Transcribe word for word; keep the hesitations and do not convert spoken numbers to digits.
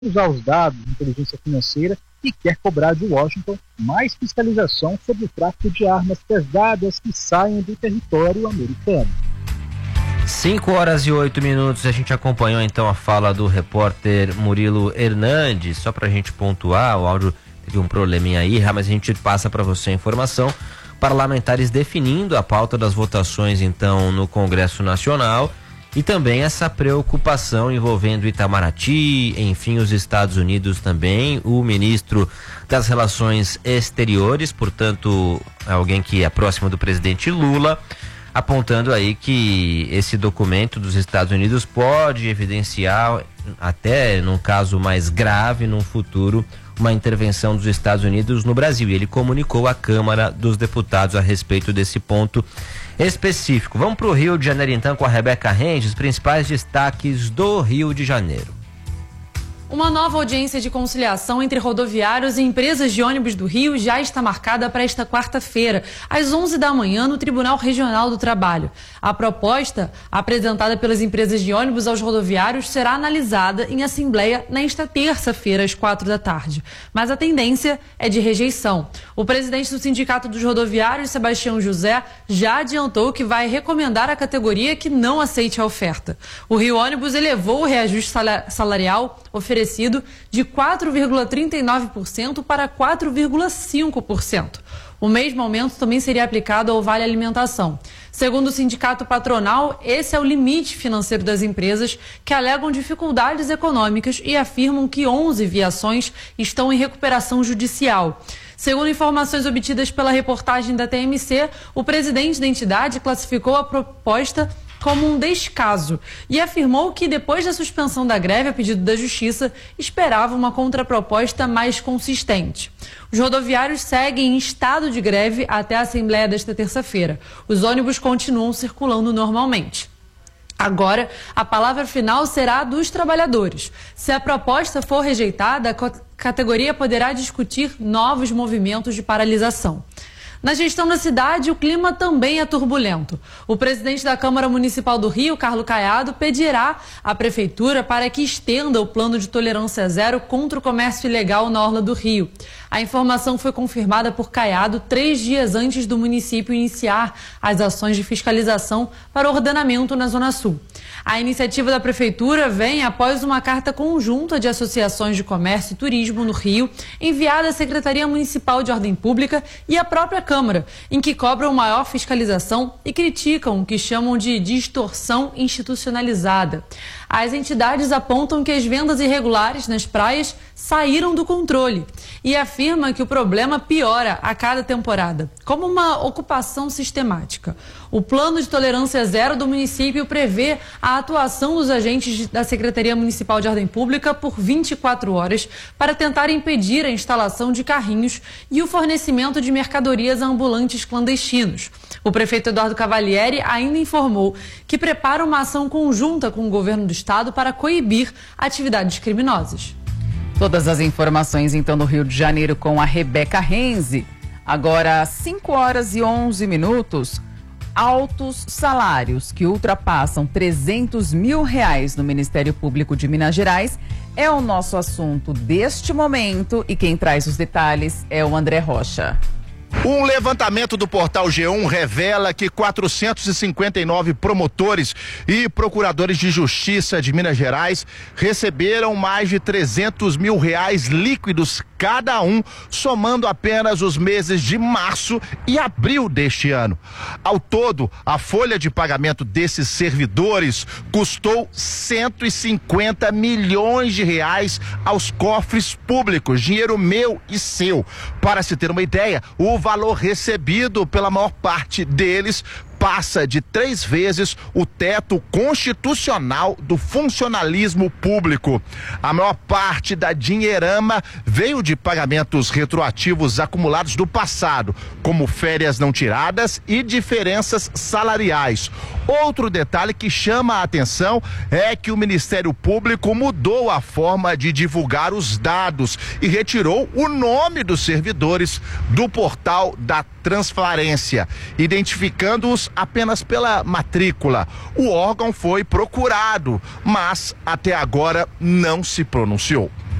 usar os dados de inteligência financeira e quer cobrar de Washington mais fiscalização sobre o tráfico de armas pesadas que saem do território americano. cinco horas e oito minutos, a gente acompanhou então a fala do repórter Murilo Hernandes. Só pra gente pontuar, o áudio teve um probleminha aí, mas a gente passa para você a informação. Parlamentares definindo a pauta das votações então no Congresso Nacional e também essa preocupação envolvendo Itamaraty, enfim, os Estados Unidos também. O ministro das Relações Exteriores, portanto, alguém que é próximo do presidente Lula, apontando aí que esse documento dos Estados Unidos pode evidenciar, até num caso mais grave, no futuro, uma intervenção dos Estados Unidos no Brasil. E ele comunicou à Câmara dos Deputados a respeito desse ponto específico. Vamos para o Rio de Janeiro então com a Rebeca Renges, os principais destaques do Rio de Janeiro. Uma nova audiência de conciliação entre rodoviários e empresas de ônibus do Rio já está marcada para esta quarta-feira, às onze da manhã, no Tribunal Regional do Trabalho. A proposta, apresentada pelas empresas de ônibus aos rodoviários, será analisada em assembleia nesta terça-feira, às quatro da tarde. Mas a tendência é de rejeição. O presidente do Sindicato dos Rodoviários, Sebastião José, já adiantou que vai recomendar à categoria que não aceite a oferta. O Rio Ônibus elevou o reajuste salarial oferecido de quatro vírgula trinta e nove por cento para quatro vírgula cinco por cento. O mesmo aumento também seria aplicado ao Vale Alimentação. Segundo o sindicato patronal, esse é o limite financeiro das empresas que alegam dificuldades econômicas e afirmam que onze viações estão em recuperação judicial. Segundo informações obtidas pela reportagem da T M C, o presidente da entidade classificou a proposta como um descaso e afirmou que depois da suspensão da greve a pedido da Justiça, esperava uma contraproposta mais consistente. Os rodoviários seguem em estado de greve até a Assembleia desta terça-feira. Os ônibus continuam circulando normalmente. Agora, a palavra final será a dos trabalhadores. Se a proposta for rejeitada, a categoria poderá discutir novos movimentos de paralisação. Na gestão da cidade, o clima também é turbulento. O presidente da Câmara Municipal do Rio, Carlos Caiado, pedirá à Prefeitura para que estenda o plano de tolerância zero contra o comércio ilegal na orla do Rio. A informação foi confirmada por Caiado três dias antes do município iniciar as ações de fiscalização para o ordenamento na Zona Sul. A iniciativa da Prefeitura vem após uma carta conjunta de associações de comércio e turismo no Rio, enviada à Secretaria Municipal de Ordem Pública e à própria Câmara, em que cobram maior fiscalização e criticam o que chamam de distorção institucionalizada. As entidades apontam que as vendas irregulares nas praias saíram do controle e afirma que o problema piora a cada temporada, como uma ocupação sistemática. O plano de tolerância zero do município prevê a atuação dos agentes da Secretaria Municipal de Ordem Pública por vinte e quatro horas para tentar impedir a instalação de carrinhos e o fornecimento de mercadorias a ambulantes clandestinos. O prefeito Eduardo Cavalieri ainda informou que prepara uma ação conjunta com o governo do estado para coibir atividades criminosas. Todas as informações, então, do Rio de Janeiro com a Rebeca Renze. Agora, cinco horas e onze minutos. Altos salários que ultrapassam trezentos mil reais no Ministério Público de Minas Gerais é o nosso assunto deste momento e quem traz os detalhes é o André Rocha. Um levantamento do portal G um revela que quatrocentos e cinquenta e nove promotores e procuradores de justiça de Minas Gerais receberam mais de trezentos mil reais líquidos cada um, somando apenas os meses de março e abril deste ano. Ao todo, a folha de pagamento desses servidores custou cento e cinquenta milhões de reais aos cofres públicos, dinheiro meu e seu. Para se ter uma ideia, o valor recebido pela maior parte deles passa de três vezes o teto constitucional do funcionalismo público. A maior parte da dinheirama veio de pagamentos retroativos acumulados do passado, como férias não tiradas e diferenças salariais. Outro detalhe que chama a atenção é que o Ministério Público mudou a forma de divulgar os dados e retirou o nome dos servidores do portal da transparência, identificando-os apenas pela matrícula. O órgão foi procurado, mas até agora não se pronunciou.